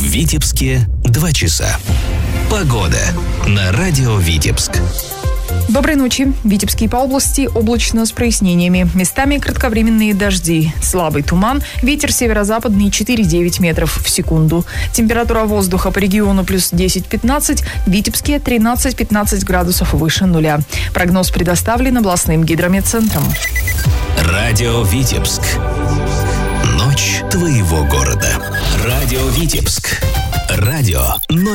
Витебске 2 часа. Погода на радио Витебск. Доброй ночи. В Витебске по области облачно с прояснениями. Местами кратковременные дожди. Слабый туман. Ветер северо-западный 4-9 метров в секунду. Температура воздуха по региону плюс 10-15. В Витебске 13-15 градусов выше нуля. Прогноз предоставлен областным гидрометцентром. Радио Витебск. Ночь твоего города. Радио Витебск. Радио